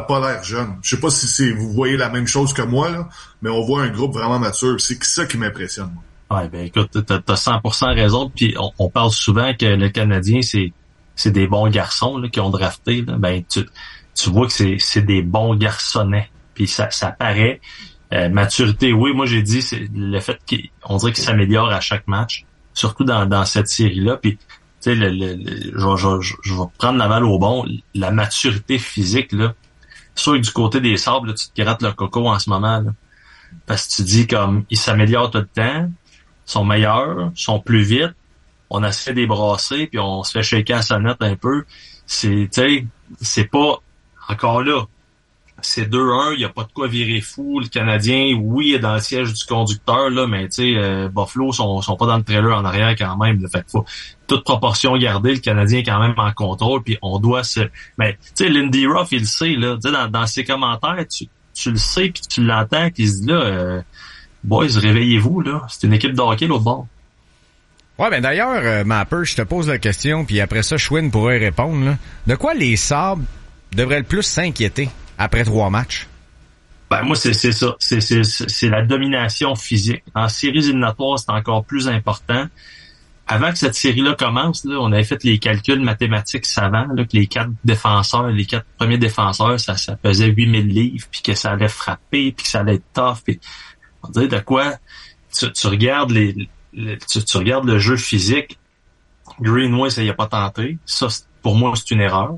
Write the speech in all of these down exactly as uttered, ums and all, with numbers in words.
pas l'air jeune. Je sais pas si c'est vous voyez la même chose que moi, là, mais on voit un groupe vraiment mature. C'est ça qui m'impressionne, moi. Ouais, ben écoute, t'as, t'as cent pour cent raison. Puis on, on parle souvent que le Canadien, c'est c'est des bons garçons là, qui ont drafté. Là. Ben tu tu vois que c'est c'est des bons garçonnets. Puis ça ça paraît. Euh, maturité, oui, moi j'ai dit c'est le fait qu'on dirait qu'il s'améliore à chaque match, surtout dans dans cette série-là. Puis tu sais, le, le, le, je, je, je vais prendre la balle au bon. La maturité physique là, sûr que du côté des Sabres, là, tu te grattes le coco en ce moment là, parce que tu dis comme ils s'améliorent tout le temps, sont meilleurs, sont plus vite. On a fait des brassées puis on se fait shaker à sa nette un peu. C'est, tu sais, c'est pas encore là. C'est deux un, il y a pas de quoi virer fou. Le Canadien, oui, est dans le siège du conducteur, là, mais tu sais, euh, Buffalo sont, sont pas dans le trailer en arrière quand même. Là, fait que faut toute proportion gardée, le Canadien est quand même en contrôle, puis on doit se. Mais tu sais, Lindy Ruff, il le sait, là. Tu sais, dans, dans ses commentaires, tu, tu le sais, puis tu l'entends qu'il se dit là, euh, boys, réveillez-vous, là. C'est une équipe de hockey l'autre bord. Ouais, ben d'ailleurs, euh, Mapper, je te pose la question, puis après ça, Schwinn pourrait répondre, là. De quoi les Sabres devraient le plus s'inquiéter après trois matchs? Ben moi c'est c'est ça, c'est c'est c'est la domination physique. En séries éliminatoires, c'est encore plus important. Avant que cette série-là commence, là, on avait fait les calculs mathématiques savants, là, que les quatre défenseurs, les quatre premiers défenseurs, ça ça pesait huit mille livres, puis que ça allait frapper, puis que ça allait être tough. Puis on dirait de quoi tu, tu regardes les, les tu, tu regardes le jeu physique. Greenway, ça y a pas tenté. Ça, pour moi, c'est une erreur.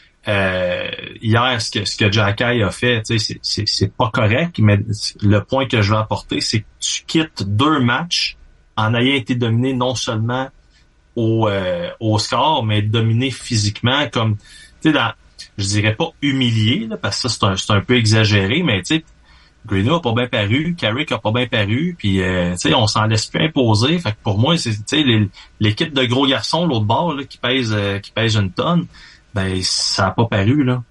Euh, hier, ce que ce que Jacky a fait, tu sais, c'est, c'est c'est pas correct, mais le point que je veux apporter, c'est que tu quittes deux matchs en ayant été dominé non seulement au euh, au score, mais dominé physiquement, comme tu sais, dans, je dirais pas humilié, là, parce que ça c'est un c'est un peu exagéré, mais tu sais, Greenwood a pas bien paru, Carrick a pas bien paru, puis euh, tu sais, on s'en laisse plus imposer. Fait que pour moi, c'est tu sais les, l'équipe de gros garçons l'autre bord là, qui pèse euh, qui pèse une tonne. Ben, ça a pas paru, là.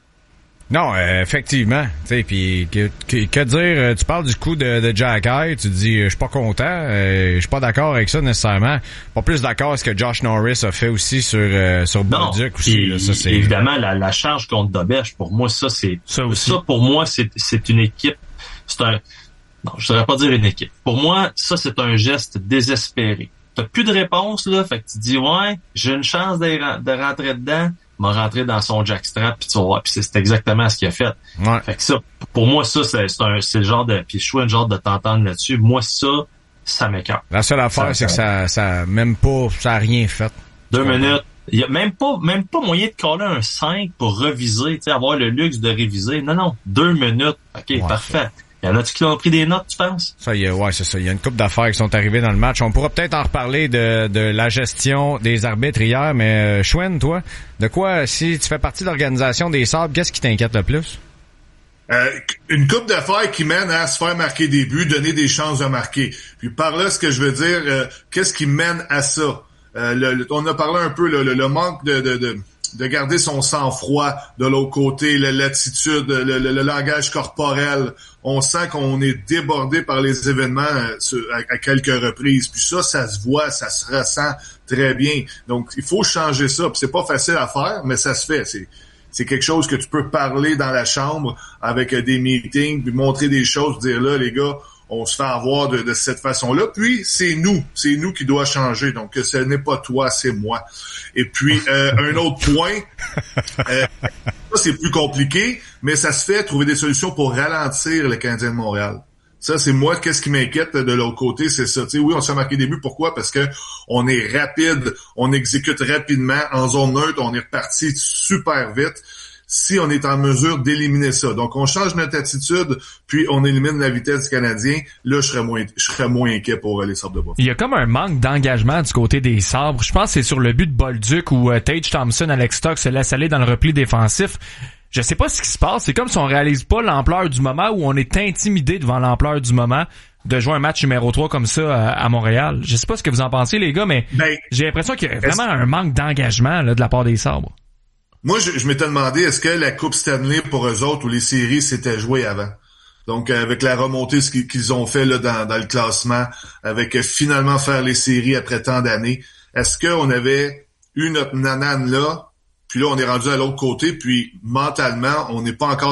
Non, euh, effectivement. Tu sais, puis que, que, que dire, tu parles du coup de, de Jacky, tu dis, je suis pas content, euh, je suis pas d'accord avec ça nécessairement. Pas plus d'accord avec ce que Josh Norris a fait aussi sur euh, sur Bolduc aussi. Là, ça, c'est... Évidemment, la, la charge contre Dobèche, pour moi, ça, c'est... Ça aussi. Ça, pour moi, c'est, c'est une équipe... C'est un... Non, je ne saurais pas dire une équipe. Pour moi, ça, c'est un geste désespéré. T'as plus de réponse, là, fait que tu dis, ouais, j'ai une chance de, de rentrer dedans, m'a rentré dans son jackstrap, puis tu vas voir, puis c'est, c'est exactement ce qu'il a fait. Ouais. Fait que ça, pour moi, ça, c'est, c'est un, c'est le genre de, puis je suis un genre de t'entendre là-dessus. Moi, ça, ça m'écarte. La seule affaire, ça, c'est ça, que ça, ça, même pas, ça a rien fait. Deux minutes. Il y a même pas, même pas moyen de coller un cinq pour reviser, tu sais, avoir le luxe de réviser. Non, non. Deux minutes. OK, ouais, parfait. Ça. Y en a-tu qui ont pris des notes, tu penses? Ça y est, ouais, c'est ça. Il y a une couple d'affaires qui sont arrivées dans le match. On pourra peut-être en reparler de, de la gestion des arbitres hier, mais euh, Schwinn, toi, de quoi, si tu fais partie de l'organisation des Sabres, qu'est-ce qui t'inquiète le plus? Euh, une couple d'affaires qui mène à se faire marquer des buts, donner des chances de marquer. Puis par là, ce que je veux dire, euh, qu'est-ce qui mène à ça? Euh, le, le, on a parlé un peu, le, le, le manque de... de, de de garder son sang-froid de l'autre côté, l'attitude, le, le, le langage corporel. On sent qu'on est débordé par les événements à, à quelques reprises. Puis ça, ça se voit, ça se ressent très bien. Donc, il faut changer ça. Puis c'est pas facile à faire, mais ça se fait. C'est, c'est quelque chose que tu peux parler dans la chambre avec des meetings, puis montrer des choses, dire là, les gars, on se fait avoir de, de cette façon-là. Puis, c'est nous. C'est nous qui doit changer. Donc, ce n'est pas toi, c'est moi. Et puis, euh, un autre point, euh, ça, c'est plus compliqué, mais ça se fait trouver des solutions pour ralentir le Canadien de Montréal. Ça, c'est moi, qu'est-ce qui m'inquiète de l'autre côté, c'est ça. Tu sais, oui, on se fait marquer des buts. Pourquoi? Parce que on est rapide, on exécute rapidement. En zone neutre, on est reparti super vite. Si on est en mesure d'éliminer ça. Donc, on change notre attitude, puis on élimine la vitesse du Canadien. Là, je serais moins, je serais moins inquiet pour les Sabres de Buffalo. Il y a comme un manque d'engagement du côté des Sabres. Je pense que c'est sur le but de Bolduc où uh, Tage Thompson, Alex Stock se laisse aller dans le repli défensif. Je sais pas ce qui se passe. C'est comme si on réalise pas l'ampleur du moment, où on est intimidé devant l'ampleur du moment de jouer un match numéro trois comme ça à, à Montréal. Je sais pas ce que vous en pensez, les gars, mais ben, j'ai l'impression qu'il y a vraiment un manque d'engagement là, de la part des Sabres. Moi, je, je m'étais demandé, est-ce que la Coupe Stanley pour eux autres ou les séries s'étaient jouées avant? Donc, avec la remontée ce qu'ils ont fait là dans, dans le classement, avec finalement faire les séries après tant d'années, est-ce qu'on avait eu notre nanane là, puis là, on est rendu à l'autre côté, puis mentalement, on n'est pas encore